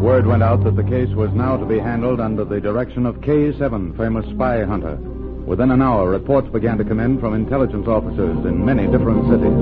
Word went out that the case was now to be handled under the direction of K7, famous spy hunter. Within an hour, reports began to come in from intelligence officers in many different cities.